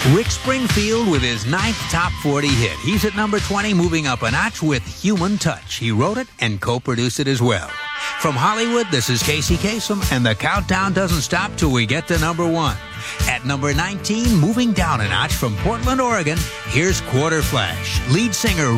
Rick Springfield with his 9th Top 40 hit. He's at number 20, moving up a notch with Human Touch. He wrote it and co-produced it as well. From Hollywood, this is Casey Kasem, and the countdown doesn't stop till we get to number 1. At number 19, moving down a notch from Portland, Oregon, here's Quarter Flash. Lead singer